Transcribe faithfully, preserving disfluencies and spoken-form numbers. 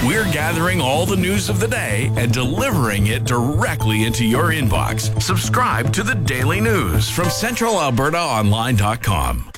We're gathering all the news of the day and delivering it directly into your inbox. Subscribe to the Daily News from Central Alberta Online dot com.